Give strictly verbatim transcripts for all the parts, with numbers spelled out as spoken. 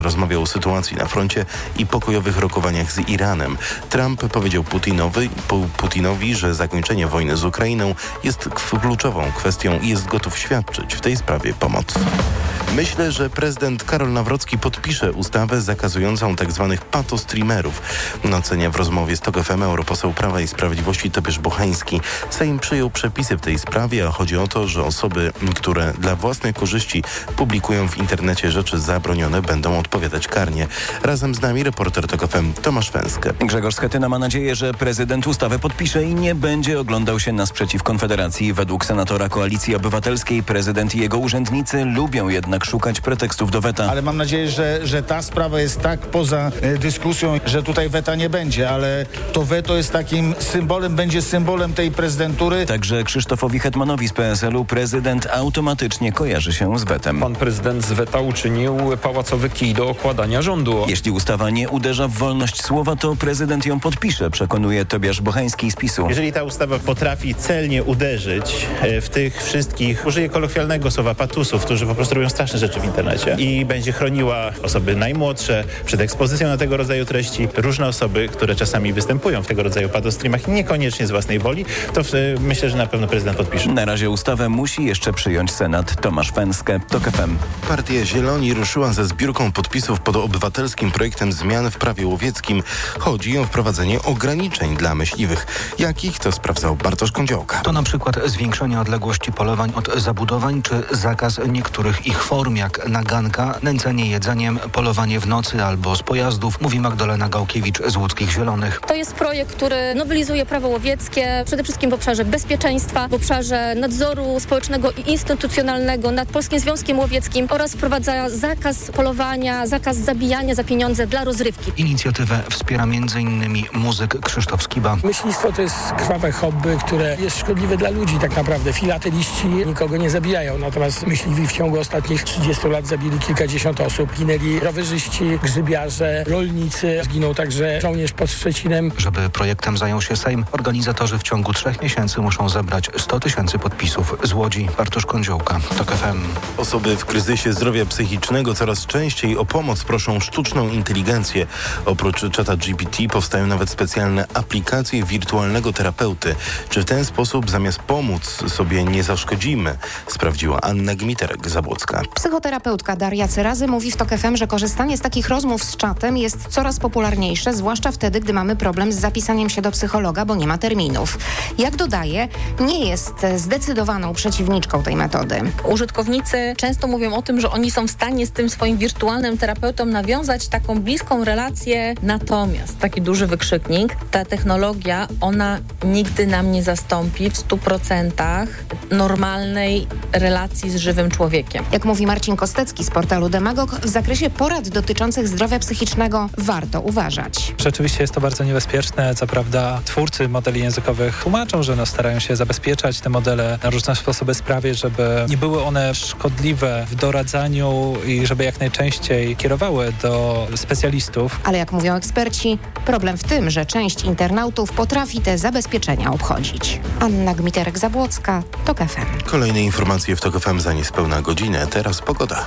Rozmawiał o sytuacji na froncie i pokojowych rokowaniach z Iranem. Trump powiedział Putinowi, Putinowi, że zakończenie wojny z Ukrainą jest kluczową kwestią i jest gotów świadczyć w tej sprawie pomoc. Myślę, że prezydent Karol Nawrocki podpisze ustawę zakazującą tzw. patostreamerów. Ocenia w rozmowie z TOK F M europoseł Prawa i Sprawiedliwości Tobiasz Bochański. Sejm przyjął przepisy w tej sprawie, a chodzi o to, że osoby, które dla własnej korzyści publikują w internecie rzeczy zabronione, będą odpowiadać karnie. Razem z nami reporter TOK F M Tomasz Węskę. Grzegorz Schetyna ma nadzieję, że prezydent ustawę podpisze i nie będzie oglądał się na sprzeciw Konfederacji. Według senatora Koalicji Obywatelskiej prezydent i jego urzędnicy lubią jednak szukać pretekstów do weta. Ale mam nadzieję, że, że ta sprawa jest tak poza e, dyskusją, że tutaj weta nie będzie, ale to weto jest takim symbolem, będzie symbolem tej prezydentury. Także Krzysztofowi Hetmanowi z P S L u prezydent automatycznie kojarzy się z wetem. Pan prezydent z weta uczynił pałacowy kij do okładania rządu. Jeśli ustawa nie uderza w wolność słowa, to prezydent ją podpisze, przekonuje Tobiasz Bochański z PiSu. Jeżeli ta ustawa potrafi celnie uderzyć w tych wszystkich, użyję kolokwialnego słowa, patusów, którzy po prostu robią straszne rzeczy w internecie i będzie chroniła osoby najmłodsze przed ekspozycją na tego rodzaju treści, różne osoby, które czasami występują w tego rodzaju patostreamach i niekoniecznie z własnej woli, to myślę, że na pewno prezydent podpisze. Na razie ustawę musi jeszcze przyjąć Senat. Tomasz Węskę, TOK F M. Partia Zieloni ruszyła ze zbiórką podpisów pod obywatelskim projektem zmian w prawie łowieckim. Chodzi o wprowadzenie ograniczeń dla myśliwych. Jakich to sprawdzał Bartosz Kądziołka. To na przykład zwiększenie odległości polowań od zabudowań czy zakaz niektórych ich form, jak naganka, nęcenie jedzeniem, polowanie w nocy albo z pojazdów, mówi Magdalena Gałkiewicz z Łódzkich Zielonych. To jest projekt, który nowelizuje prawo łowieckie, przede wszystkim w obszarze bezpieczeństwa, w obszarze nadzoru społecznego i instytucjonalnego nad Polskim Związkiem Łowieckim oraz wprowadza zakaz polowania, zakaz zabijania za pieniądze dla rozrywki. Inicjatywę wspiera między innymi muzyk Krzysztof Skiba. Myślistwo to jest krwawe hobby, które jest szkodliwe dla ludzi tak naprawdę. Filateliści nikogo nie zabijają, natomiast myśliwi w ciągu ostatnich trzydziestu lat zabili kilkadziesiąt osób. Ginęli rowerzyści, grzybiarze, rolnicy. Zginął także żołnierz pod Szczecinem. Żeby projektem zajął się Sejm, organizatorzy w ciągu trzech miesięcy muszą zebrać sto tysięcy podpisów. Z Łodzi Bartosz Kądziołka, TOK F M. Osoby w kryzysie zdrowia psychicznego coraz częściej o pomoc proszą sztuczną inteligencję. Oprócz czata G P T powstają nawet specjalne aplikacje wirtualnego terapeuty. Czy w ten sposób zamiast pomóc sobie nie zaszkodzimy? Sprawdziła Anna Gmiterek-Zabłocka. Psychoterapeutka Daria Cyrazy mówi w TOK F M, że korzystanie z takich rozmów z czatem jest coraz popularniejsze, zwłaszcza wtedy, gdy mamy problem z zapisaniem się do psychologa, bo nie ma terminów. Jak dodaje, nie jest zdecydowaną przeciwniczką tej metody. Użytkownicy często mówią o tym, że oni są w stanie z tym swoim wirtualnym terapeutą nawiązać taką bliską relację, natomiast taki duży wykrzyknik, ta technologia, ona nigdy nam nie zastąpi w stu procentach normalnej relacji z żywym człowiekiem. Jak mówi Marcin Kostecki z portalu Demagog, w zakresie porad dotyczących zdrowia psychicznego warto uważać. Rzeczywiście jest to bardzo niebezpieczne. Co prawda twórcy modeli językowych tłumaczą, że no starają się zabezpieczać te modele na różne sposoby sprawić, żeby nie były one szkodliwe w doradzaniu i żeby jak najczęściej kierowały do specjalistów. Ale jak mówią eksperci, problem w tym, że część internautów potrafi te zabezpieczenia obchodzić. Anna Gmiterek-Zabłocka, TOK F M. Kolejne informacje w TOK F M za niespełna godzinę. Teraz pogoda.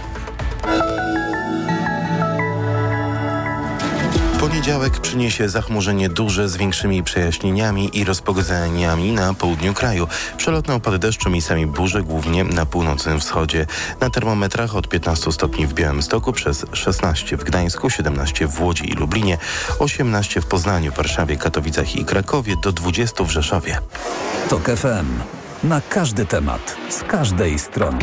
Poniedziałek przyniesie zachmurzenie duże z większymi przejaśnieniami i rozpogodzeniami na południu kraju. Przelotne opady deszczu, miejscami burze, głównie na północnym wschodzie. Na termometrach od piętnastu stopni w Białymstoku, przez szesnaście w Gdańsku, siedemnaście w Łodzi i Lublinie, osiemnaście w Poznaniu, Warszawie, Katowicach i Krakowie, do dwudziestu w Rzeszowie. TOK F M. Na każdy temat, z każdej strony.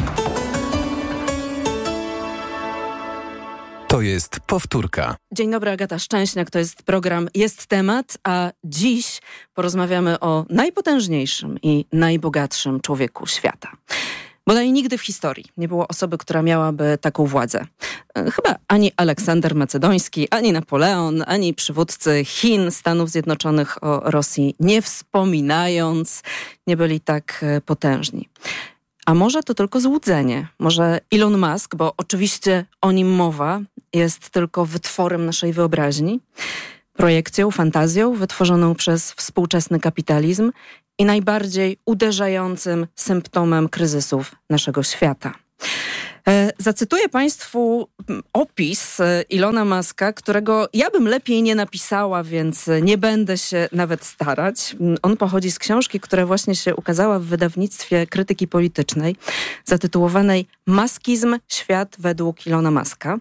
To jest powtórka. Dzień dobry, Agata Szczęśniak, to jest program Jest Temat, a dziś porozmawiamy o najpotężniejszym i najbogatszym człowieku świata. Bodaj nigdy w historii nie było osoby, która miałaby taką władzę. Chyba ani Aleksander Macedoński, ani Napoleon, ani przywódcy Chin, Stanów Zjednoczonych o Rosji nie wspominając, nie byli tak potężni. A może to tylko złudzenie? Może Elon Musk, bo oczywiście o nim mowa, jest tylko wytworem naszej wyobraźni, projekcją, fantazją wytworzoną przez współczesny kapitalizm i najbardziej uderzającym symptomem kryzysów naszego świata. Zacytuję Państwu opis Ilona Muska, którego ja bym lepiej nie napisała, więc nie będę się nawet starać. On pochodzi z książki, która właśnie się ukazała w wydawnictwie Krytyki Politycznej, zatytułowanej Maskizm. Świat według Ilona Muska.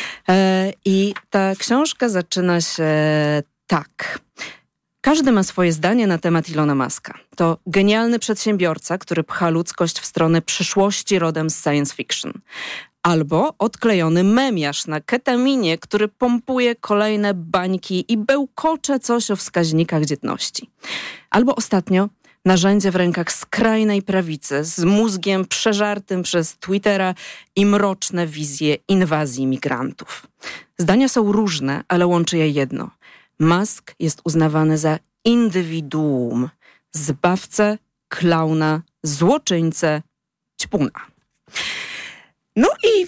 I ta książka zaczyna się tak. Każdy ma swoje zdanie na temat Ilona Muska. To genialny przedsiębiorca, który pcha ludzkość w stronę przyszłości rodem z science fiction. Albo odklejony memiarz na ketaminie, który pompuje kolejne bańki i bełkocze coś o wskaźnikach dzietności. Albo ostatnio narzędzie w rękach skrajnej prawicy z mózgiem przeżartym przez Twittera i mroczne wizje inwazji migrantów. Zdania są różne, ale łączy je jedno. Musk jest uznawany za indywiduum, zbawcę, klauna, złoczyńcę, ćpuna. No i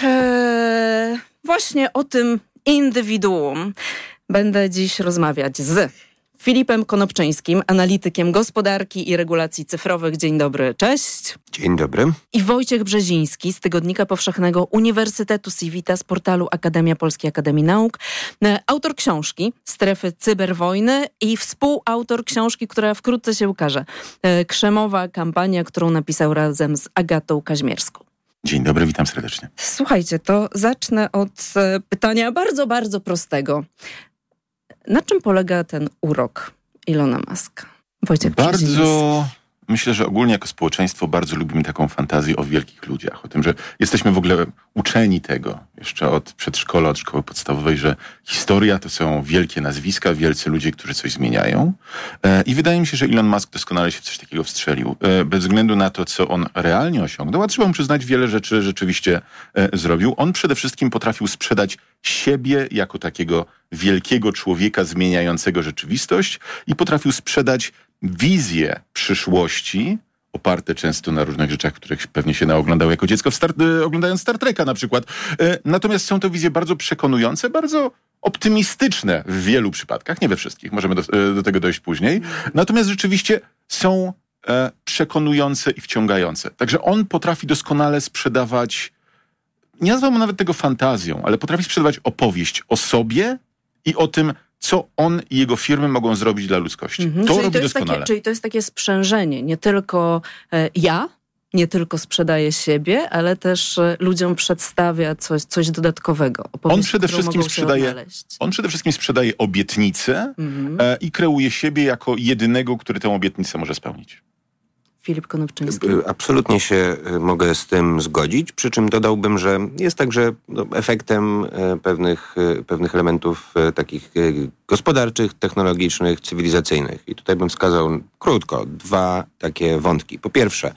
e, właśnie o tym indywiduum będę dziś rozmawiać z Filipem Konopczyńskim, analitykiem gospodarki i regulacji cyfrowych. Dzień dobry, cześć. Dzień dobry. I Wojciech Brzeziński z Tygodnika Powszechnego Uniwersytetu Civita z portalu Akademia Polskiej Akademii Nauk. Autor książki Strefy cyberwojny i współautor książki, która wkrótce się ukaże. Krzemowa kampania, którą napisał razem z Agatą Kaźmierską. Dzień dobry, witam serdecznie. Słuchajcie, to zacznę od pytania bardzo, bardzo prostego. Na czym polega ten urok Ilona Muska? Wojciech Bardzo, Brzeziński. Myślę, że ogólnie jako społeczeństwo bardzo lubimy taką fantazję o wielkich ludziach. O tym, że jesteśmy w ogóle uczeni tego jeszcze od przedszkola, od szkoły podstawowej, że historia to są wielkie nazwiska, wielcy ludzie, którzy coś zmieniają. E, I wydaje mi się, że Elon Musk doskonale się w coś takiego wstrzelił. E, bez względu na to, co on realnie osiągnął, a trzeba mu przyznać, wiele rzeczy rzeczywiście e, zrobił. On przede wszystkim potrafił sprzedać siebie jako takiego wielkiego człowieka zmieniającego rzeczywistość i potrafił sprzedać wizje przyszłości, oparte często na różnych rzeczach, których pewnie się naoglądał jako dziecko, w Star, oglądając Star Treka na przykład. Natomiast są to wizje bardzo przekonujące, bardzo optymistyczne w wielu przypadkach, nie we wszystkich, możemy do, do tego dojść później. Natomiast rzeczywiście są e, przekonujące i wciągające. Także on potrafi doskonale sprzedawać, nie nazwałbym nawet tego fantazją, ale potrafi sprzedawać opowieść o sobie i o tym, co on i jego firmy mogą zrobić dla ludzkości. Mhm. To czyli robi to jest doskonale. Takie, czyli to jest takie sprzężenie. Nie tylko e, ja, nie tylko sprzedaje siebie, ale też e, ludziom przedstawia coś, coś dodatkowego. Opowieść, on przede wszystkim sprzedaje, odnaleźć. on przede wszystkim sprzedaje obietnicę mhm. e, i kreuje siebie jako jedynego, który tę obietnicę może spełnić. Filip Konopczyński. Absolutnie się mogę z tym zgodzić, przy czym dodałbym, że jest także no, efektem pewnych, pewnych elementów takich gospodarczych, technologicznych, cywilizacyjnych. I tutaj bym wskazał krótko dwa takie wątki. Po pierwsze,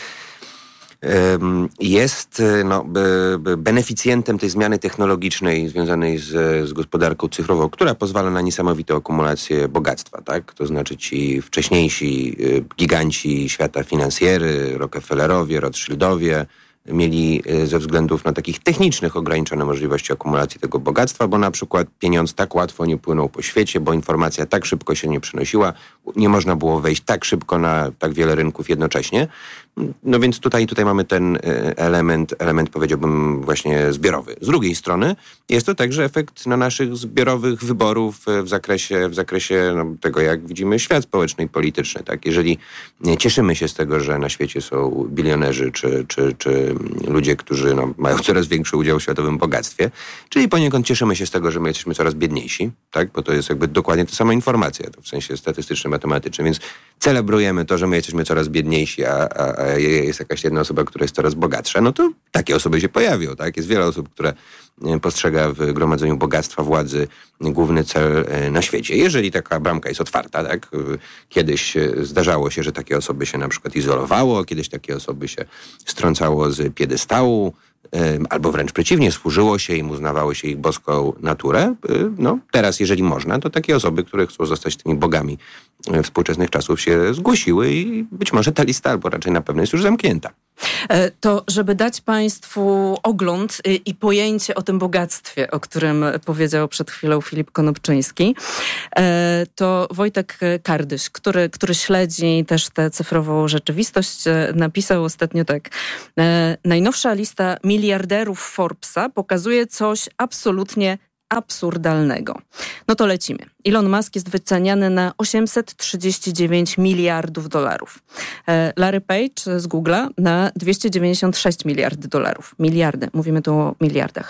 jest no, beneficjentem tej zmiany technologicznej związanej z, z gospodarką cyfrową, która pozwala na niesamowitą akumulację bogactwa, tak? To znaczy ci wcześniejsi giganci świata finansjery, Rockefellerowie, Rothschildowie, mieli ze względów na takich technicznych ograniczone możliwości akumulacji tego bogactwa, bo na przykład pieniądz tak łatwo nie płynął po świecie, bo informacja tak szybko się nie przenosiła, nie można było wejść tak szybko na tak wiele rynków jednocześnie. No więc tutaj, tutaj mamy ten element, element powiedziałbym właśnie zbiorowy. Z drugiej strony jest to także efekt no, naszych zbiorowych wyborów w zakresie, w zakresie no, tego, jak widzimy świat społeczny i polityczny. Tak? Jeżeli cieszymy się z tego, że na świecie są bilionerzy czy, czy, czy ludzie, którzy no, mają coraz większy udział w światowym bogactwie, czyli poniekąd cieszymy się z tego, że my jesteśmy coraz biedniejsi, tak? Bo to jest jakby dokładnie ta sama informacja, to w sensie statystycznym, matematycznym, więc celebrujemy to, że my jesteśmy coraz biedniejsi, a, a, a jest jakaś jedna osoba, która jest coraz bogatsza, no to takie osoby się pojawią, tak? Jest wiele osób, które postrzega w gromadzeniu bogactwa, władzy główny cel na świecie. Jeżeli taka bramka jest otwarta, tak? Kiedyś zdarzało się, że takie osoby się na przykład izolowało, kiedyś takie osoby się strącało z piedestału, albo wręcz przeciwnie, służyło się im, uznawało się ich boską naturę. No, teraz, jeżeli można, to takie osoby, które chcą zostać tymi bogami współczesnych czasów, się zgłosiły i być może ta lista, albo raczej na pewno jest już zamknięta. To, żeby dać Państwu ogląd i pojęcie o tym bogactwie, o którym powiedział przed chwilą Filip Konopczyński, to Wojtek Kardyś, który, który śledzi też tę cyfrową rzeczywistość, napisał ostatnio tak. Najnowsza lista miliarderów Forbesa pokazuje coś absolutnie absurdalnego. No to lecimy. Elon Musk jest wyceniany na osiemset trzydzieści dziewięć miliardów dolarów. Larry Page z Google'a na dwieście dziewięćdziesiąt sześć miliardów dolarów. Miliardy. Mówimy tu o miliardach.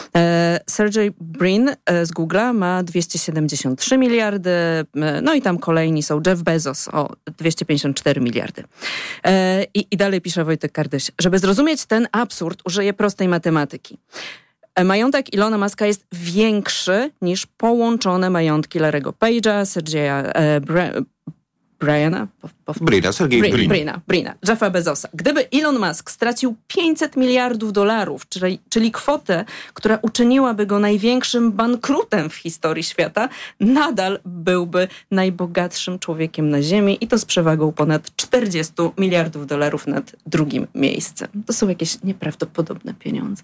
Sergey Brin z Google'a ma dwieście siedemdziesiąt trzy miliardy. No i tam kolejni są Jeff Bezos o dwieście pięćdziesiąt cztery miliardy. I, i dalej pisze Wojtek Kardyś. Żeby zrozumieć ten absurd, użyję prostej matematyki. Majątek Ilona Muska jest większy niż połączone majątki Larry'ego Page'a, Sergeja e, Bra- Briana, Brina, Sergej Brin, Brina, Brina, Jeffa Bezosa. Gdyby Elon Musk stracił pięćset miliardów dolarów, czyli, czyli kwotę, która uczyniłaby go największym bankrutem w historii świata, nadal byłby najbogatszym człowiekiem na Ziemi i to z przewagą ponad czterdzieści miliardów dolarów nad drugim miejscem. To są jakieś nieprawdopodobne pieniądze.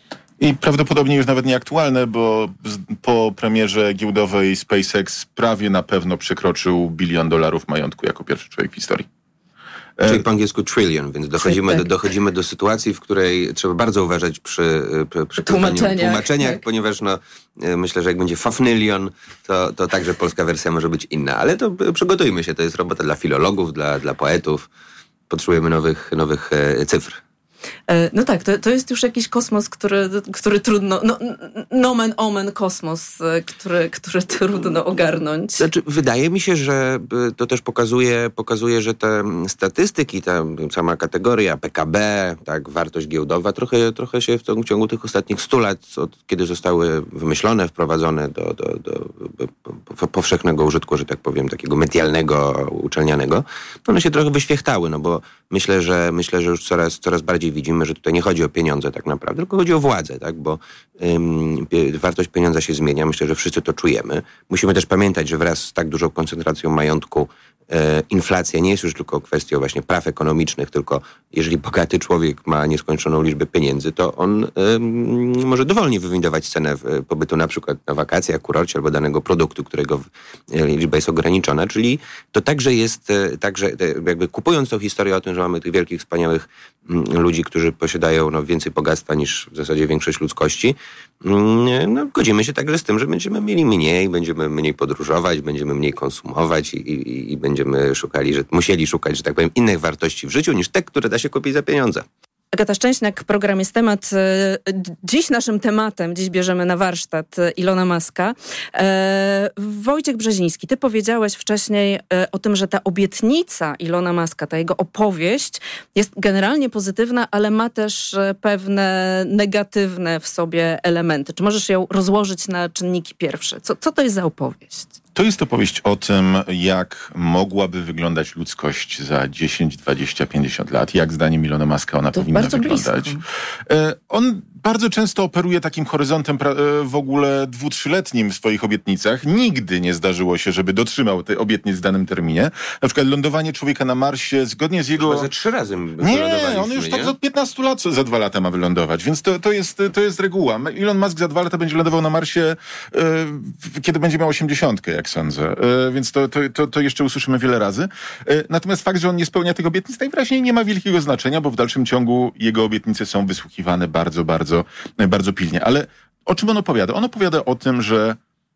I prawdopodobnie już nawet nieaktualne, bo po premierze giełdowej SpaceX prawie na pewno przekroczył bilion dolarów majątku jako pierwszy człowiek w historii. Czyli po angielsku trillion, więc dochodzimy do, dochodzimy do sytuacji, w której trzeba bardzo uważać przy, przy, przy tłumaczeniach, tłumaczeniach tak. Ponieważ no, myślę, że jak będzie fafnylion, to, to także polska wersja może być inna. Ale to przygotujmy się, to jest robota dla filologów, dla, dla poetów. Potrzebujemy nowych, nowych e, cyfr. No tak, to, to jest już jakiś kosmos, który, który trudno, no, nomen omen kosmos, który, który trudno ogarnąć. Znaczy, wydaje mi się, że to też pokazuje, pokazuje, że te statystyki, ta sama kategoria P K B, tak, wartość giełdowa, trochę, trochę się w ciągu tych ostatnich stu lat, od kiedy zostały wymyślone, wprowadzone do, do, do, do powszechnego użytku, że tak powiem, takiego medialnego, uczelnianego, one się trochę wyświechtały, no bo myślę, że myślę, że już coraz, coraz bardziej widzimy, że tutaj nie chodzi o pieniądze tak naprawdę, tylko chodzi o władzę, tak? Bo ym, wartość pieniądza się zmienia. Myślę, że wszyscy to czujemy. Musimy też pamiętać, że wraz z tak dużą koncentracją majątku e, inflacja nie jest już tylko kwestią właśnie praw ekonomicznych, tylko jeżeli bogaty człowiek ma nieskończoną liczbę pieniędzy, to on ym, może dowolnie wywindować cenę w, pobytu na przykład na wakacjach, kurorcie albo danego produktu, którego e, liczba jest ograniczona. Czyli to także jest, e, także e, jakby kupując tą historię o tym, że mamy tych wielkich, wspaniałych m, ludzi, którzy posiadają no, więcej bogactwa niż w zasadzie większość ludzkości, no, godzimy się także z tym, że będziemy mieli mniej, będziemy mniej podróżować, będziemy mniej konsumować i, i, i będziemy szukali, że musieli szukać, że tak powiem, innych wartości w życiu niż te, które da się kupić za pieniądze. Agata Szczęśniak, program Jest Temat. Dziś naszym tematem, dziś bierzemy na warsztat Ilona Muska. E, Wojciech Brzeziński, ty powiedziałeś wcześniej e, o tym, że ta obietnica Ilona Muska, ta jego opowieść jest generalnie pozytywna, ale ma też pewne negatywne w sobie elementy. Czy możesz ją rozłożyć na czynniki pierwsze? Co, co to jest za opowieść? To jest opowieść o tym, jak mogłaby wyglądać ludzkość za dziesięć, dwadzieścia, pięćdziesiąt lat. Jak zdaniem Ilona Muska ona to powinna bardzo wyglądać. Blisko. On bardzo często operuje takim horyzontem w ogóle dwu, trzyletnim w swoich obietnicach. Nigdy nie zdarzyło się, żeby dotrzymał tej obietnic w danym terminie. Na przykład lądowanie człowieka na Marsie zgodnie z jego... Chyba ze trzy razy Nie, on już nie? tak od piętnastu lat za dwa lata ma wylądować, więc to, to, jest, to jest reguła. Elon Musk za dwa lata będzie lądował na Marsie, e, kiedy będzie miał osiemdziesiątkę, jak sądzę. E, więc to, to, to, to jeszcze usłyszymy wiele razy. E, natomiast fakt, że on nie spełnia tych obietnic, najwyraźniej nie ma wielkiego znaczenia, bo w dalszym ciągu jego obietnice są wysłuchiwane bardzo, bardzo, bardzo pilnie. Ale o czym on opowiada? On opowiada o tym, że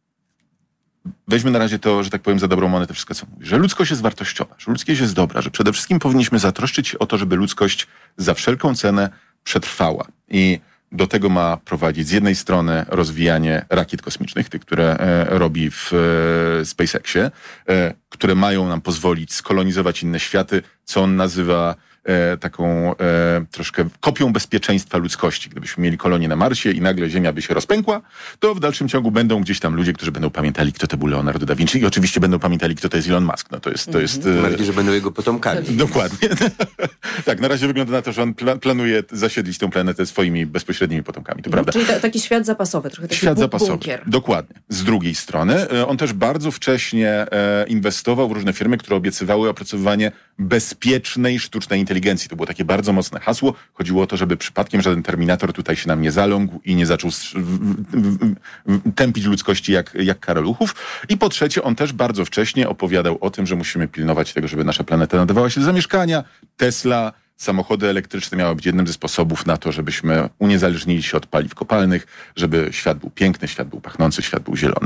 weźmy na razie to, że tak powiem, za dobrą monetę wszystko, co mówi. Że ludzkość jest wartościowa, że ludzkość jest dobra, że przede wszystkim powinniśmy zatroszczyć się o to, żeby ludzkość za wszelką cenę przetrwała. I do tego ma prowadzić z jednej strony rozwijanie rakiet kosmicznych, tych, które e, robi w e, SpaceXie, e, które mają nam pozwolić skolonizować inne światy, co on nazywa e, taką e, troszkę kopią bezpieczeństwa ludzkości. Gdybyśmy mieli kolonię na Marsie i nagle Ziemia by się rozpękła, to w dalszym ciągu będą gdzieś tam ludzie, którzy będą pamiętali, kto to był Leonardo da Vinci i oczywiście będą pamiętali, kto to jest Elon Musk. No to jest... To jest Tym bardziej, że będą jego potomkami. Dokładnie. Tak, na razie wygląda na to, że on pla- planuje zasiedlić tę planetę swoimi bezpośrednimi potomkami, to prawda. Czyli ta, taki świat zapasowy, trochę taki Świat bu- zapasowy, bunkier. dokładnie. Z drugiej strony, e, on też bardzo wcześnie e, inwestował w różne firmy, które obiecywały opracowywanie bezpiecznej sztucznej inteligencji. To było takie bardzo mocne hasło. Chodziło o to, żeby przypadkiem żaden terminator tutaj się nam nie zalągł i nie zaczął tępić ludzkości jak, jak karaluchów. I po trzecie, on też bardzo wcześnie opowiadał o tym, że musimy pilnować tego, żeby nasza planeta nadawała się do zamieszkania. Tesla, samochody elektryczne miały być jednym ze sposobów na to, żebyśmy uniezależnili się od paliw kopalnych, żeby świat był piękny, świat był pachnący, świat był zielony.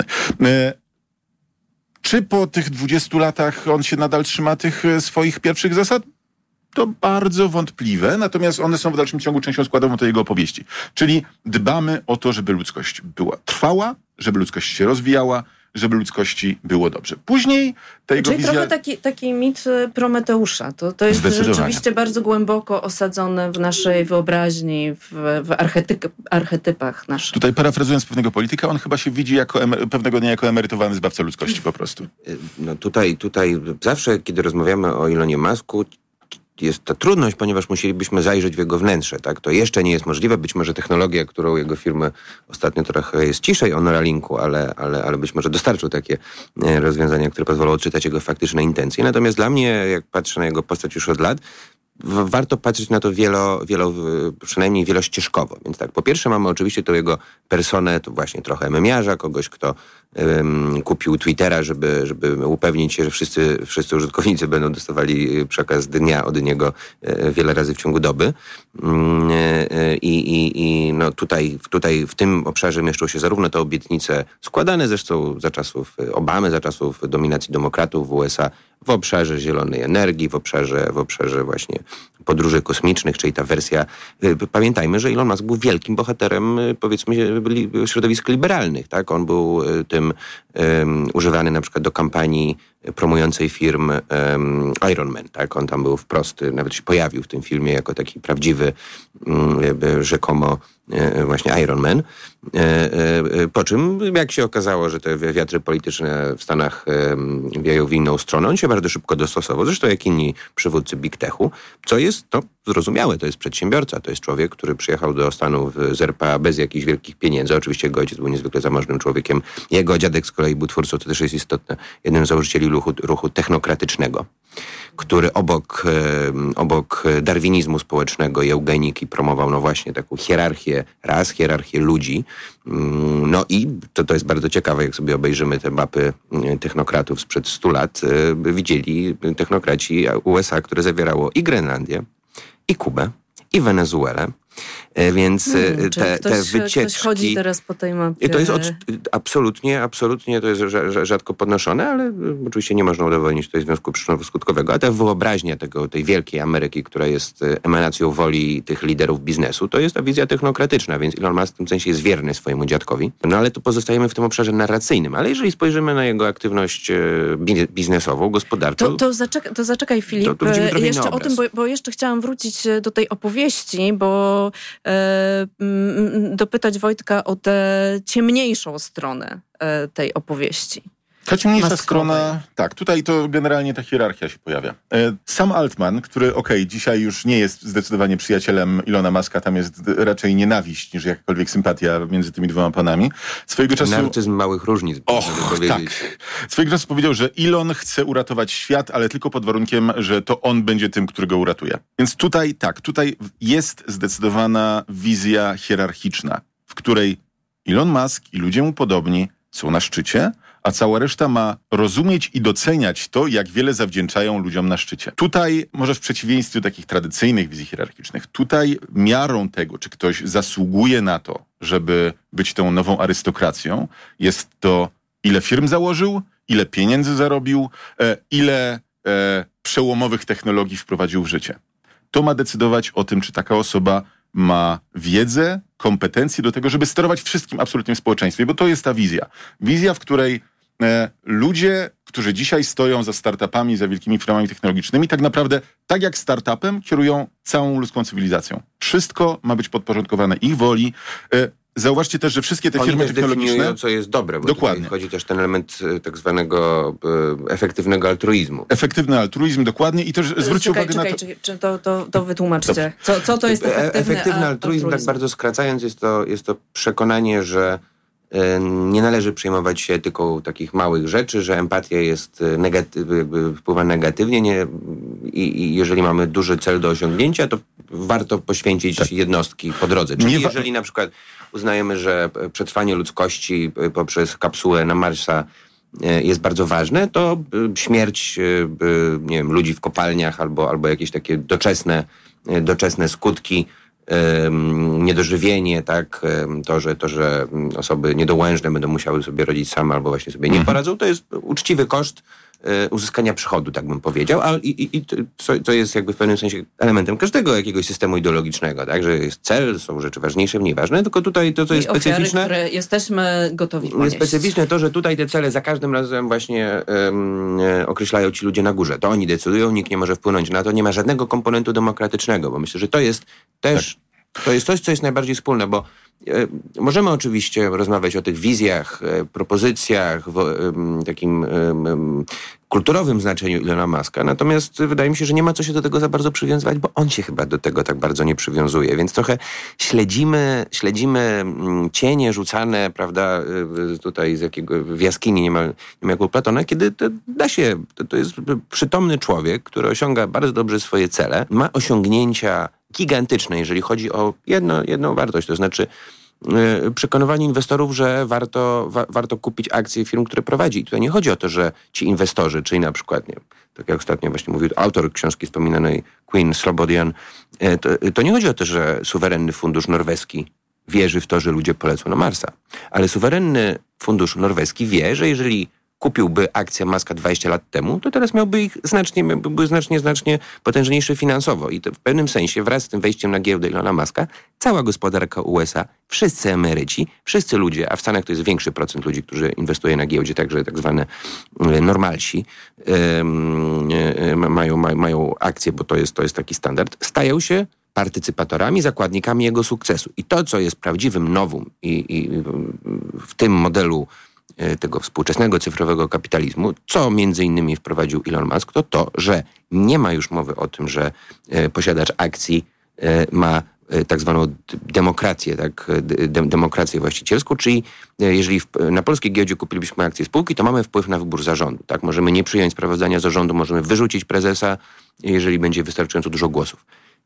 Czy po tych dwudziestu latach on się nadal trzyma tych swoich pierwszych zasad? To bardzo wątpliwe, natomiast one są w dalszym ciągu częścią składową tej jego opowieści. Czyli dbamy o to, żeby ludzkość była trwała, żeby ludzkość się rozwijała, żeby ludzkości było dobrze. Później ta jego Czyli wizja... trochę taki, taki mit Prometeusza. To, to jest rzeczywiście bardzo głęboko osadzone w naszej wyobraźni, w, w archety- archetypach naszych. Tutaj parafrazując pewnego polityka, on chyba się widzi jako emer- pewnego dnia jako emerytowany zbawca ludzkości po prostu. No tutaj, tutaj zawsze, kiedy rozmawiamy o Elonie Musku, jest ta trudność, ponieważ musielibyśmy zajrzeć w jego wnętrze, tak? To jeszcze nie jest możliwe. Być może technologia, którą jego firmy ostatnio trochę jest ciszej o Neuralinku, ale, ale, ale być może dostarczył takie rozwiązania, które pozwolą odczytać jego faktyczne intencje. Natomiast dla mnie, jak patrzę na jego postać już od lat, w- warto patrzeć na to wielo, wielo, przynajmniej wielościeżkowo. Więc tak, po pierwsze mamy oczywiście tą jego personę, to właśnie trochę memiarza, kogoś, kto um, kupił Twittera, żeby, żeby upewnić się, że wszyscy, wszyscy użytkownicy będą dostawali przekaz dnia od niego e, wiele razy w ciągu doby. Mm, e, I i, i no tutaj, tutaj w tym obszarze mieszczą się zarówno te obietnice składane zresztą za czasów Obamy, za czasów dominacji demokratów w U S A, w obszarze zielonej energii, w obszarze, w obszarze właśnie podróży kosmicznych, czyli ta wersja... Pamiętajmy, że Elon Musk był wielkim bohaterem, powiedzmy, środowisk liberalnych, tak? On był tym um, używany na przykład do kampanii promującej firm um, Iron Man, tak? On tam był wprost, nawet się pojawił w tym filmie jako taki prawdziwy, um, rzekomo właśnie Iron Man. Po czym, jak się okazało, że te wiatry polityczne w Stanach wieją w inną stronę, on się bardzo szybko dostosował, zresztą jak inni przywódcy Big Techu, co jest to zrozumiałe, to jest przedsiębiorca, to jest człowiek, który przyjechał do Stanów z R P A bez jakichś wielkich pieniędzy. Oczywiście jego ojciec był niezwykle zamożnym człowiekiem. Jego dziadek z kolei był twórcą, to też jest istotne, jednym z założycieli ruchu, ruchu technokratycznego, który obok, obok darwinizmu społecznego i eugeniki promował no właśnie taką hierarchię ras, hierarchię ludzi. No i to, to jest bardzo ciekawe, jak sobie obejrzymy te mapy technokratów sprzed stu lat, widzieli technokraci U S A, które zawierało i Grenlandię, i Kubę, i Wenezuelę. Więc Hmm, te, ktoś, te wycieczki... Ktoś chodzi teraz po tej mapie. I to jest od, absolutnie, absolutnie to jest rzadko podnoszone, ale oczywiście nie można udowodnić tutaj związku przyczynowo-skutkowego. A ta wyobraźnia tego, tej wielkiej Ameryki, która jest emanacją woli tych liderów biznesu, to jest ta wizja technokratyczna, więc Elon Musk w tym sensie jest wierny swojemu dziadkowi. No ale tu pozostajemy w tym obszarze narracyjnym. Ale jeżeli spojrzymy na jego aktywność biznesową, gospodarczą... To, to, zaczeka, to zaczekaj, Filip, to, to jeszcze o tym, bo, bo jeszcze chciałam wrócić do tej opowieści, bo e, m, dopytać Wojtka o tę ciemniejszą stronę e, tej opowieści. Ta ciemniejsza Maskowej. strona, tak, tutaj to generalnie ta hierarchia się pojawia. E, Sam Altman, który okej, okay, dzisiaj już nie jest zdecydowanie przyjacielem Elona Muska, tam jest raczej nienawiść niż jakakolwiek sympatia między tymi dwoma panami. Swojego czasu... Narcyzm małych różnic. Och, tak. Swojego czasu powiedział, że Elon chce uratować świat, ale tylko pod warunkiem, że to on będzie tym, który go uratuje. Więc tutaj, tak, tutaj jest zdecydowana wizja hierarchiczna, w której Elon Musk i ludzie mu podobni są na szczycie, a cała reszta ma rozumieć i doceniać to, jak wiele zawdzięczają ludziom na szczycie. Tutaj, może w przeciwieństwie do takich tradycyjnych wizji hierarchicznych, tutaj miarą tego, czy ktoś zasługuje na to, żeby być tą nową arystokracją, jest to, ile firm założył, ile pieniędzy zarobił, e, ile e, przełomowych technologii wprowadził w życie. To ma decydować o tym, czy taka osoba ma wiedzę, kompetencje do tego, żeby sterować wszystkim absolutnie w społeczeństwie, bo to jest ta wizja. Wizja, w której e, ludzie, którzy dzisiaj stoją za startupami, za wielkimi firmami technologicznymi, tak naprawdę, tak jak startupem, kierują całą ludzką cywilizacją. Wszystko ma być podporządkowane ich woli. E, Zauważcie też, że wszystkie te Oni firmy też technologiczne... definiują, co jest dobre, bo dokładnie. tutaj chodzi też ten element tak zwanego e, efektywnego altruizmu. Efektywny altruizm, dokładnie. I też zwróćcie czekaj, uwagę czekaj, na to... Czekaj, czy to, to, to wytłumaczcie. Co, co to jest efektywny, efektywny altruizm, altruizm? tak bardzo skracając, jest to, jest to przekonanie, że e, nie należy przejmować się etyką takich małych rzeczy, że empatia jest negaty- jakby wpływa negatywnie. Nie, i, i jeżeli mamy duży cel do osiągnięcia, to warto poświęcić tak. jednostki po drodze. Czyli wa- jeżeli na przykład uznajemy, że przetrwanie ludzkości poprzez kapsułę na Marsa jest bardzo ważne, to śmierć nie wiem, ludzi w kopalniach albo, albo jakieś takie doczesne, doczesne skutki, niedożywienie, tak, to że, to, że osoby niedołężne będą musiały sobie rodzić same albo właśnie sobie nie poradzą, to jest uczciwy koszt uzyskania przychodu, tak bym powiedział, a i, i, i to, to jest jakby w pewnym sensie elementem każdego jakiegoś systemu ideologicznego, tak, że jest cel, są rzeczy ważniejsze, mniej ważne, tylko tutaj to, co jest ofiary, specyficzne, które jesteśmy gotowi ponieść. Jest specyficzne to, że tutaj te cele za każdym razem właśnie um, określają ci ludzie na górze. To oni decydują, nikt nie może wpłynąć na to, nie ma żadnego komponentu demokratycznego, bo myślę, że to jest też, tak. to jest coś, co jest najbardziej wspólne, bo możemy oczywiście rozmawiać o tych wizjach, propozycjach, w takim kulturowym znaczeniu Ilona Muska, natomiast wydaje mi się, że nie ma co się do tego za bardzo przywiązywać, bo on się chyba do tego tak bardzo nie przywiązuje, więc trochę śledzimy, śledzimy cienie rzucane, prawda, tutaj z jakiego, w jaskini niemal, niemal jak u Platona, kiedy to da się, to, to jest przytomny człowiek, który osiąga bardzo dobrze swoje cele, ma osiągnięcia gigantyczne, jeżeli chodzi o jedno, jedną wartość, to znaczy yy, przekonywanie inwestorów, że warto, wa, warto kupić akcje firm, które prowadzi. I tutaj nie chodzi o to, że ci inwestorzy, czyli na przykład, nie, tak jak ostatnio właśnie mówił autor książki wspominanej Queen Slobodian, yy, to, to nie chodzi o to, że suwerenny fundusz norweski wierzy w to, że ludzie polecą na Marsa. Ale suwerenny fundusz norweski wie, że jeżeli kupiłby akcję Muska dwadzieścia lat temu, to teraz miałby ich znacznie, były znacznie, znacznie potężniejsze finansowo. I to w pewnym sensie wraz z tym wejściem na giełdę Ilona Muska, cała gospodarka U S A, wszyscy emeryci, wszyscy ludzie, a w Stanach to jest większy procent ludzi, którzy inwestuje na giełdzie, także tak zwane normalsi, um, mają, mają, mają akcje, bo to jest, to jest taki standard, stają się partycypatorami, zakładnikami jego sukcesu. I to, co jest prawdziwym nowum i, i w tym modelu tego współczesnego cyfrowego kapitalizmu, co między innymi wprowadził Elon Musk, to to, że nie ma już mowy o tym, że e, posiadacz akcji e, ma e, tak zwaną demokrację, tak, de, demokrację właścicielską, czyli e, jeżeli w, na polskiej giełdzie kupilibyśmy akcję spółki, to mamy wpływ na wybór zarządu. Tak? Możemy nie przyjąć sprawozdania zarządu, możemy wyrzucić prezesa, jeżeli będzie wystarczająco dużo głosów.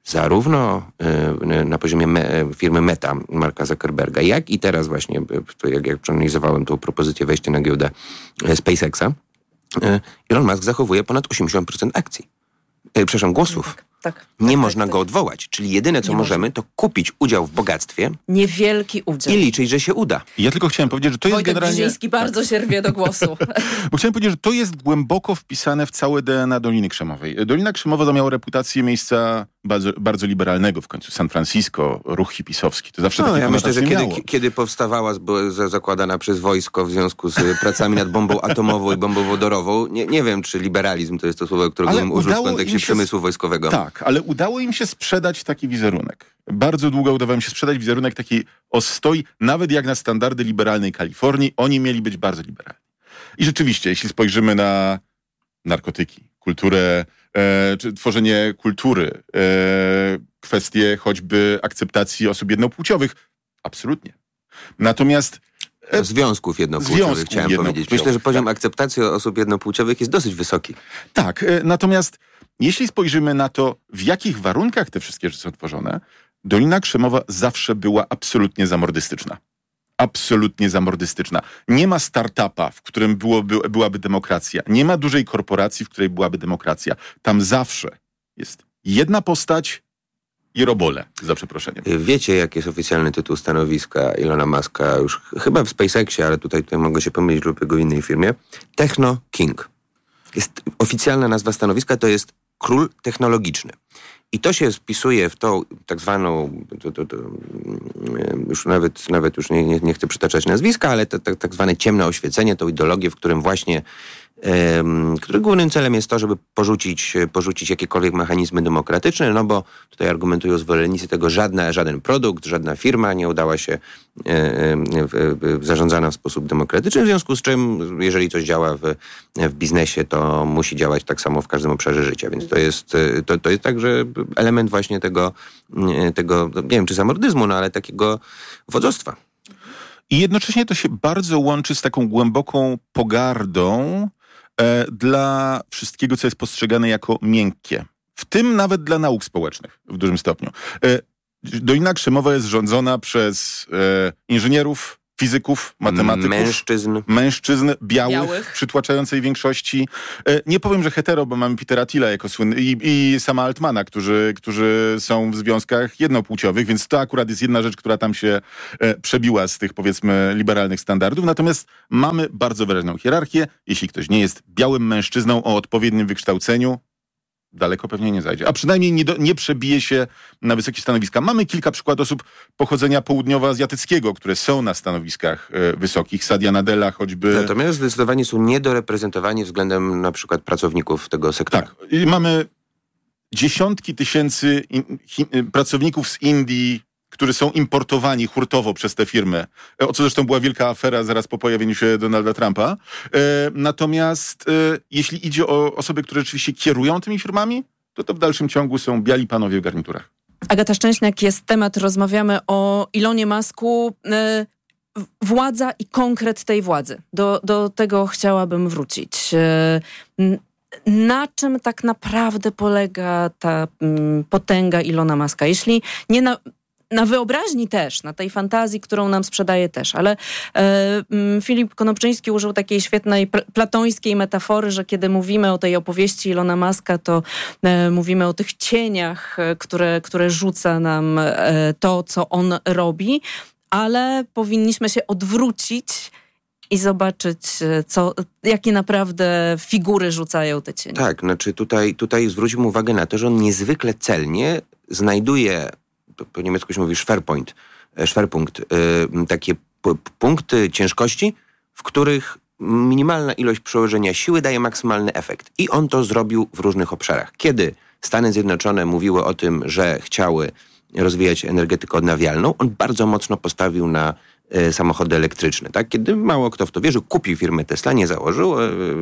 Zarówno y, na poziomie me, firmy Meta, Marka Zuckerberga, jak i teraz właśnie, jak, jak przeanalizowałem tą propozycję wejścia na giełdę SpaceXa, y, Elon Musk zachowuje ponad osiemdziesiąt procent akcji. Y, przepraszam, głosów. Tak, tak, nie tak, można tak, go odwołać. Czyli jedyne, co nie możemy, może. to kupić udział w bogactwie. Niewielki udział. I liczyć, że się uda. Ja tylko chciałem powiedzieć, że to jest Wojtek generalnie... Brzeziński bardzo się rwie do głosu. Bo chciałem powiedzieć, że to jest głęboko wpisane w całe D N A Doliny Krzemowej. Dolina Krzemowa miała reputację miejsca bardzo, bardzo liberalnego w końcu. San Francisco, ruch hipisowski. To zawsze no, takie ja myślę, że kiedy, miało. kiedy powstawała, była zakładana przez wojsko w związku z pracami nad bombą atomową i bombą wodorową, nie, nie wiem, czy liberalizm to jest to słowo, którego bym użył w kontekście się... przemysłu wojskowego. Tak, ale udało im się sprzedać taki wizerunek. Bardzo długo udawało im się sprzedać wizerunek takiej ostoi, nawet jak na standardy liberalnej Kalifornii, oni mieli być bardzo liberalni. I rzeczywiście, jeśli spojrzymy na narkotyki, kulturę, e, czy tworzenie kultury, e, kwestie choćby akceptacji osób jednopłciowych, absolutnie. Natomiast e, związków jednopłciowych, związków chciałem jednopłciowych, powiedzieć. Myślę, że poziom tak. akceptacji osób jednopłciowych jest dosyć wysoki. Tak, e, natomiast jeśli spojrzymy na to, w jakich warunkach te wszystkie rzeczy są tworzone, Dolina Krzemowa zawsze była absolutnie zamordystyczna. Absolutnie zamordystyczna. Nie ma startupa, w którym byłoby, byłaby demokracja. Nie ma dużej korporacji, w której byłaby demokracja. Tam zawsze jest jedna postać i robole, za przeproszeniem. Wiecie, jaki jest oficjalny tytuł stanowiska Elona Muska, już chyba w SpaceXie, ale tutaj, tutaj mogę się pomylić lub jego innej firmie. Techno King. Jest oficjalna nazwa stanowiska, to jest król technologiczny. I to się spisuje w tą tak zwaną, to, to, to, już nawet, nawet już nie, nie, nie chcę przytaczać nazwiska, ale to, to, tak zwane ciemne oświecenie, tą ideologię, w którym właśnie, um, którego głównym celem jest to, żeby porzucić, porzucić jakiekolwiek mechanizmy demokratyczne, no bo tutaj argumentują zwolennicy tego, żadna, żaden produkt, żadna firma nie udała się e, e, zarządzana w sposób demokratyczny, w związku z czym, jeżeli coś działa w, w biznesie, to musi działać tak samo w każdym obszarze życia, więc to jest, to, to jest także element właśnie tego, tego, nie wiem czy zamordyzmu, no ale takiego wodzostwa. I jednocześnie to się bardzo łączy z taką głęboką pogardą e, dla wszystkiego, co jest postrzegane jako miękkie. w tym nawet dla nauk społecznych w dużym stopniu. Dolina Krzemowa jest rządzona przez inżynierów, fizyków, matematyków. Mężczyzn. Mężczyzn białych, Białych. w przytłaczającej większości. Nie powiem, że hetero, bo mamy Petera Thiela jako słynny i, i sama Altmana, którzy, którzy są w związkach jednopłciowych, więc to akurat jest jedna rzecz, która tam się przebiła z tych, powiedzmy, liberalnych standardów. Natomiast mamy bardzo wyraźną hierarchię. Jeśli ktoś nie jest białym mężczyzną o odpowiednim wykształceniu, daleko pewnie nie zajdzie. A przynajmniej nie, do, nie przebije się na wysokie stanowiska. Mamy kilka przykładów osób pochodzenia południowoazjatyckiego, które są na stanowiskach e, wysokich. Sadia Nadella choćby. Natomiast zdecydowanie są niedoreprezentowani względem na przykład pracowników tego sektora. Tak. I mamy dziesiątki tysięcy in, hi, pracowników z Indii, którzy są importowani hurtowo przez te firmy, o co zresztą była wielka afera zaraz po pojawieniu się Donalda Trumpa. E, natomiast e, jeśli idzie o osoby, które rzeczywiście kierują tymi firmami, to to w dalszym ciągu są biali panowie w garniturach. Agata Szczęśniak, jest temat, rozmawiamy o Elonie Musku. E, władza i konkret tej władzy. Do, do tego chciałabym wrócić. E, Na czym tak naprawdę polega ta m, potęga Elona Muska? Jeśli nie na... Na wyobraźni też, na tej fantazji, którą nam sprzedaje też, ale e, Filip Konopczyński użył takiej świetnej pl- platońskiej metafory, że kiedy mówimy o tej opowieści Elona Muska, to e, mówimy o tych cieniach, e, które, które rzuca nam e, to, co on robi, ale powinniśmy się odwrócić i zobaczyć, co, jakie naprawdę figury rzucają te cienie. Tak, znaczy tutaj, tutaj zwróćmy uwagę na to, że on niezwykle celnie znajduje, po niemiecku się mówi Schwerpunkt, Schwerpunkt, takie p- punkty ciężkości, w których minimalna ilość przełożenia siły daje maksymalny efekt. I on to zrobił w różnych obszarach. Kiedy Stany Zjednoczone mówiły o tym, że chciały rozwijać energetykę odnawialną, on bardzo mocno postawił na samochody elektryczne, tak? Kiedy mało kto w to wierzył, kupił firmę Tesla, nie założył,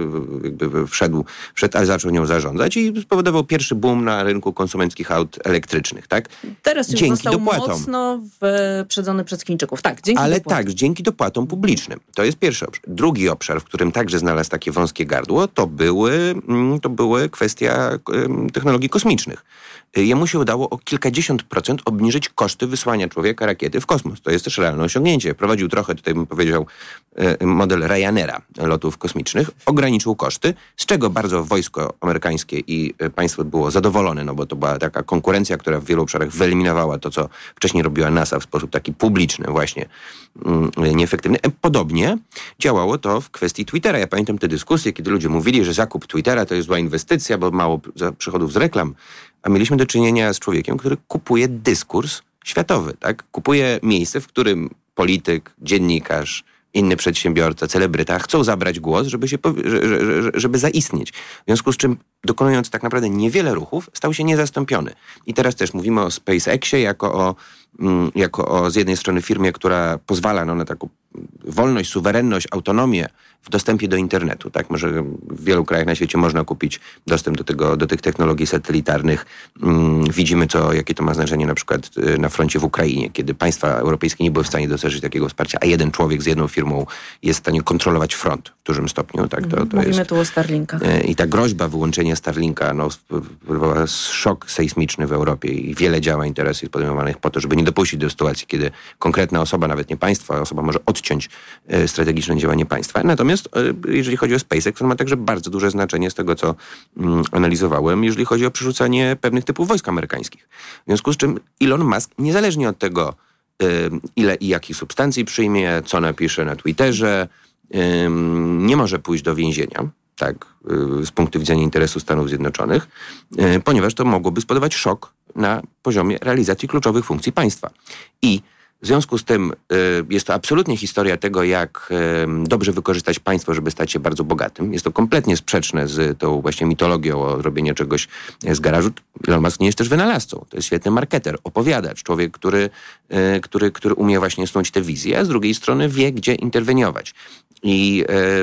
jakby wszedł, wszedł, ale zaczął nią zarządzać i spowodował pierwszy boom na rynku konsumenckich aut elektrycznych, tak? Teraz już dzięki został dopłatom. mocno wyprzedzony przez Chińczyków. Tak, dzięki Ale dopłatom. tak, dzięki dopłatom publicznym. To jest pierwszy obszar. Drugi obszar, w którym także znalazł takie wąskie gardło, to były, to były kwestia technologii kosmicznych. Jemu się udało o kilkadziesiąt procent obniżyć koszty wysłania człowieka rakiety w kosmos. To jest też realne osiągnięcie. Prowadził trochę, tutaj bym powiedział, model Ryanaira lotów kosmicznych, ograniczył koszty, z czego bardzo wojsko amerykańskie i państwo było zadowolone, no bo to była taka konkurencja, która w wielu obszarach wyeliminowała to, co wcześniej robiła NASA w sposób taki publiczny, właśnie nieefektywny. Podobnie działało to w kwestii Twittera. Ja pamiętam te dyskusje, kiedy ludzie mówili, że zakup Twittera to jest zła inwestycja, bo mało przychodów z reklam, a mieliśmy do czynienia z człowiekiem, który kupuje dyskurs światowy, tak? Kupuje miejsce, w którym polityk, dziennikarz, inny przedsiębiorca, celebryta chcą zabrać głos, żeby, się, żeby, żeby zaistnieć. W związku z czym, dokonując tak naprawdę niewiele ruchów, stał się niezastąpiony. I teraz też mówimy o SpaceXie jako o, jako o z jednej strony firmie, która pozwala no, na taką wolność, suwerenność, autonomię w dostępie do internetu. Tak? Może w wielu krajach na świecie można kupić dostęp do, tego, do tych technologii satelitarnych. Hmm, widzimy, co, jakie to ma znaczenie na przykład na froncie w Ukrainie, kiedy państwa europejskie nie były w stanie dostarczyć takiego wsparcia, a jeden człowiek z jedną firmą jest w stanie kontrolować front w dużym stopniu. Tak? To, to Mówimy jest, tu o Starlinkach. I ta groźba wyłączenia Starlinka no, spowodowała szok sejsmiczny w Europie i wiele działań, interesów jest podejmowanych po to, żeby nie dopuścić do sytuacji, kiedy konkretna osoba, nawet nie państwa, osoba może odciąć e, strategiczne działanie państwa. Natomiast e, jeżeli chodzi o SpaceX, on ma także bardzo duże znaczenie z tego, co mm, analizowałem, jeżeli chodzi o przerzucanie pewnych typów wojsk amerykańskich. W związku z czym Elon Musk, niezależnie od tego, e, ile i jakich substancji przyjmie, co napisze na Twitterze, e, nie może pójść do więzienia, tak, e, z punktu widzenia interesu Stanów Zjednoczonych, e, ponieważ to mogłoby spowodować szok na poziomie realizacji kluczowych funkcji państwa. I w związku z tym y, jest to absolutnie historia tego, jak y, dobrze wykorzystać państwo, żeby stać się bardzo bogatym. Jest to kompletnie sprzeczne z tą właśnie mitologią o robieniu czegoś z garażu. Elon Musk nie jest też wynalazcą. To jest świetny marketer, opowiadacz, człowiek, który, y, który, który umie właśnie snuć te wizje, a z drugiej strony wie, gdzie interweniować. I y,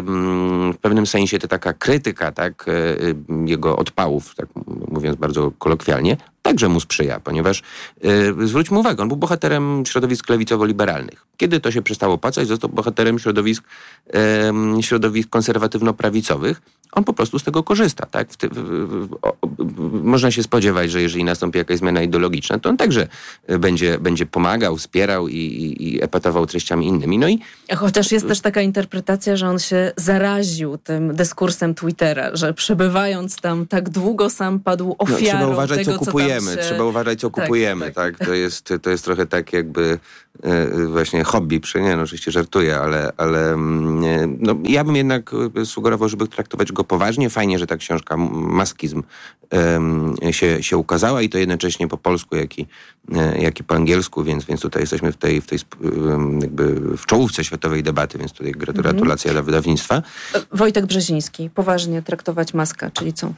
w pewnym sensie to taka krytyka, tak, y, jego odpałów, tak mówiąc bardzo kolokwialnie, także mu sprzyja, ponieważ yy, zwróćmy uwagę, on był bohaterem środowisk lewicowo-liberalnych. Kiedy to się przestało opłacać, został bohaterem środowisk, yy, środowisk konserwatywno-prawicowych. On po prostu z tego korzysta. Tak? W ty, w, w, o, można się spodziewać, że jeżeli nastąpi jakaś zmiana ideologiczna, to on także będzie, będzie pomagał, wspierał i, i, i epatował treściami innymi. No i chociaż jest też taka interpretacja, że on się zaraził tym dyskursem Twittera, że przebywając tam tak długo sam padł ofiarą no, trzeba uważać, tego, co kupujemy. co tam się... Trzeba uważać, co tak, kupujemy. tak. Tak? To, jest, to jest trochę tak jakby e, właśnie hobby. Przy, nie, no oczywiście żartuję, ale, ale e, no, ja bym jednak sugerował, żeby traktować go poważnie. Fajnie, że ta książka Maskizm e, się, się ukazała i to jednocześnie po polsku, jak i, e, jak i po angielsku, więc, więc tutaj jesteśmy w tej, w tej jakby w czołówce światowej debaty, więc tutaj gratulacje mm. dla wydawnictwa. Wojtek Brzeziński, poważnie traktować Maska, czyli co?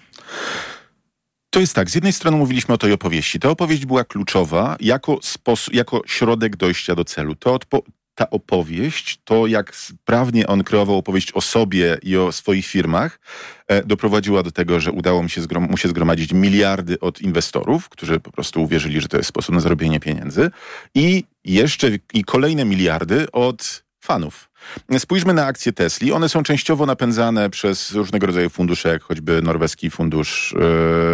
To jest tak, z jednej strony mówiliśmy o tej opowieści. Ta opowieść była kluczowa jako, sposób, jako środek dojścia do celu. To odpo- ta opowieść, to jak sprawnie on kreował opowieść o sobie i o swoich firmach, e, doprowadziła do tego, że udało mi się zgrom- mu się zgromadzić miliardy od inwestorów, którzy po prostu uwierzyli, że to jest sposób na zarobienie pieniędzy i jeszcze i kolejne miliardy od fanów. Spójrzmy na akcje Tesli. One są częściowo napędzane przez różnego rodzaju fundusze, jak choćby norweski fundusz yy,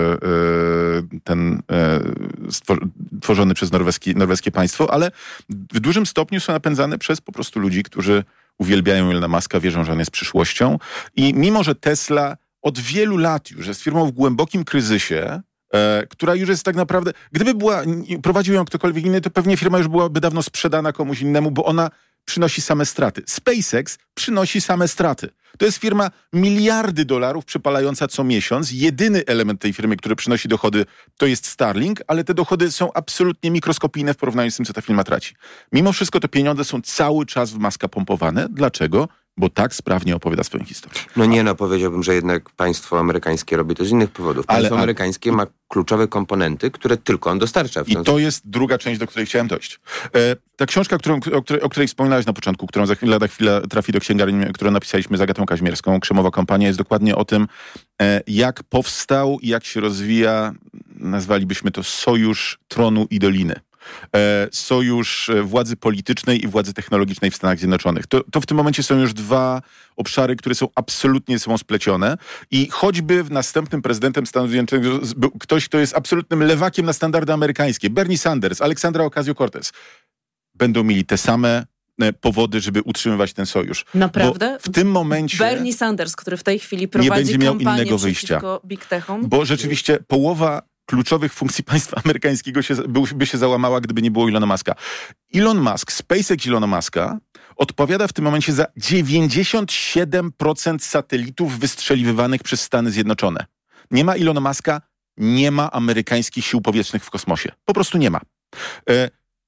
yy, ten yy, stwor- tworzony przez norweski, norweskie państwo, ale w dużym stopniu są napędzane przez po prostu ludzi, którzy uwielbiają Elona Muska, wierzą, że on jest przyszłością. I mimo, że Tesla od wielu lat już jest firmą w głębokim kryzysie, E, która już jest tak naprawdę, gdyby była, prowadził ją ktokolwiek inny, to pewnie firma już byłaby dawno sprzedana komuś innemu, bo ona przynosi same straty. SpaceX przynosi same straty. To jest firma miliardy dolarów przepalająca co miesiąc. Jedyny element tej firmy, który przynosi dochody, to jest Starlink, ale te dochody są absolutnie mikroskopijne w porównaniu z tym, co ta firma traci. Mimo wszystko te pieniądze są cały czas w Muska pompowane. Dlaczego? Bo tak sprawnie opowiada swoją historię. No nie, no powiedziałbym, że jednak państwo amerykańskie robi to z innych powodów. Państwo ale, amerykańskie ma kluczowe komponenty, które tylko on dostarcza. W I to jest druga część, do której chciałem dojść. E, ta książka, którą, o, której, o której wspominałeś na początku, którą za chwilę, lada chwilę trafi do księgarni, którą napisaliśmy z Agatą Kaźmierską, Krzemowa Kompania, jest dokładnie o tym, e, jak powstał i jak się rozwija, nazwalibyśmy to sojusz tronu i doliny. E, sojusz władzy politycznej i władzy technologicznej w Stanach Zjednoczonych. To, to w tym momencie są już dwa obszary, które są absolutnie ze sobą splecione i choćby następnym prezydentem Stanów Zjednoczonych był ktoś, kto jest absolutnym lewakiem na standardy amerykańskie, Bernie Sanders, Aleksandra Ocasio-Cortez, będą mieli te same powody, żeby utrzymywać ten sojusz. Naprawdę? Bo w tym momencie Bernie Sanders, który w tej chwili prowadzi nie będzie miał kampanię innego wyjścia. Big Techom. Bo rzeczywiście połowa kluczowych funkcji państwa amerykańskiego się, by się załamała, gdyby nie było Elona Muska. Elon Musk, SpaceX Elona Muska odpowiada w tym momencie za dziewięćdziesiąt siedem procent satelitów wystrzeliwywanych przez Stany Zjednoczone. Nie ma Elona Muska, nie ma amerykańskich sił powietrznych w kosmosie. Po prostu nie ma. E,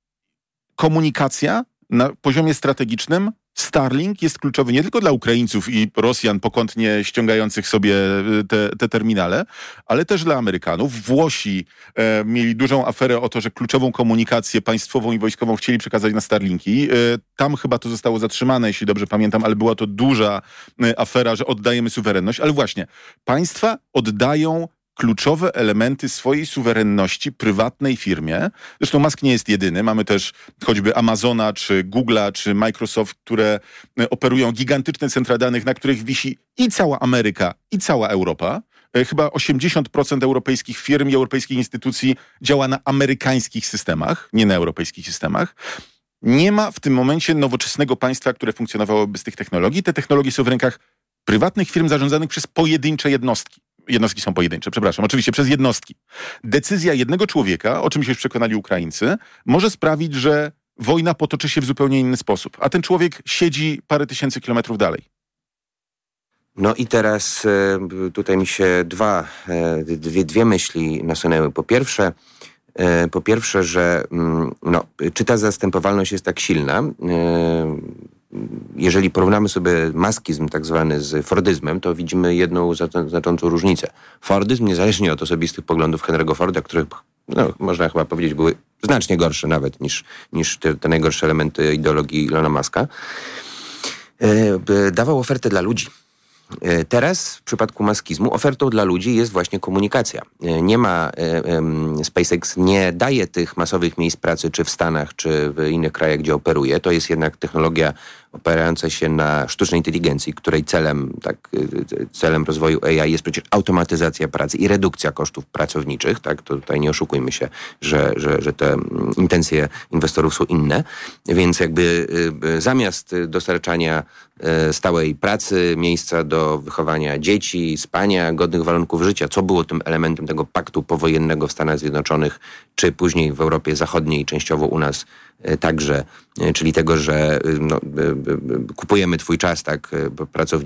komunikacja na poziomie strategicznym, Starlink jest kluczowy nie tylko dla Ukraińców i Rosjan pokątnie ściągających sobie te, te terminale, ale też dla Amerykanów. Włosi e, mieli dużą aferę o to, że kluczową komunikację państwową i wojskową chcieli przekazać na Starlinki. E, tam chyba to zostało zatrzymane, jeśli dobrze pamiętam, ale była to duża e, afera, że oddajemy suwerenność. Ale właśnie, państwa oddają kluczowe elementy swojej suwerenności prywatnej firmie. Zresztą Musk nie jest jedyny. Mamy też choćby Amazona, czy Google'a, czy Microsoft, które operują gigantyczne centra danych, na których wisi i cała Ameryka, i cała Europa. Chyba osiemdziesiąt procent europejskich firm i europejskich instytucji działa na amerykańskich systemach, nie na europejskich systemach. Nie ma w tym momencie nowoczesnego państwa, które funkcjonowałoby bez tych technologii. Te technologie są w rękach prywatnych firm zarządzanych przez pojedyncze jednostki. Jednostki są pojedyncze, przepraszam, oczywiście przez jednostki. Decyzja jednego człowieka, o czym się już przekonali Ukraińcy, może sprawić, że wojna potoczy się w zupełnie inny sposób, a ten człowiek siedzi parę tysięcy kilometrów dalej. No i teraz tutaj mi się dwa, dwie, dwie myśli nasunęły. Po pierwsze, po pierwsze, że no, czy ta zastępowalność jest tak silna? Jeżeli porównamy sobie maskizm tak zwany z fordyzmem, to widzimy jedną znaczącą różnicę. Fordyzm, niezależnie od osobistych poglądów Henry'ego Forda, które no, można chyba powiedzieć były znacznie gorsze nawet niż, niż te, te najgorsze elementy ideologii Elona Muska, e, dawał ofertę dla ludzi. Teraz w przypadku maskizmu ofertą dla ludzi jest właśnie komunikacja. Nie ma, SpaceX nie daje tych masowych miejsc pracy czy w Stanach, czy w innych krajach, gdzie operuje. To jest jednak technologia opierająca się na sztucznej inteligencji, której celem, tak, celem rozwoju A I jest przecież automatyzacja pracy i redukcja kosztów pracowniczych. Tak? To tutaj nie oszukujmy się, że, że, że te intencje inwestorów są inne. Więc jakby zamiast dostarczania stałej pracy, miejsca do wychowania dzieci, spania, godnych warunków życia, co było tym elementem tego paktu powojennego w Stanach Zjednoczonych, czy później w Europie Zachodniej, częściowo u nas także, czyli tego, że no, kupujemy twój czas, tak, pracowników,